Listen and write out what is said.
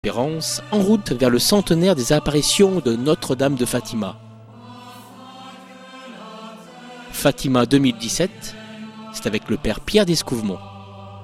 Espérance, en route vers le centenaire des apparitions de Notre-Dame de Fatima. Fatima 2017, c'est avec le père Pierre Descouvemont.